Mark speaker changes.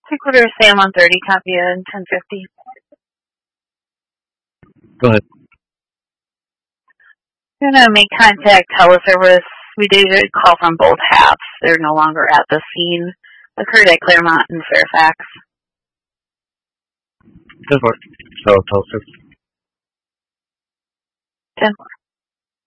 Speaker 1: Three-quarter Sam on 30, copy in 1050.
Speaker 2: Go ahead.
Speaker 1: I'm going to make contact teleservice. We did a call from both halves. They're no longer at the scene. Occurred at Claremont and Fairfax.
Speaker 2: Go for it. So, teleservice.
Speaker 1: 10-4.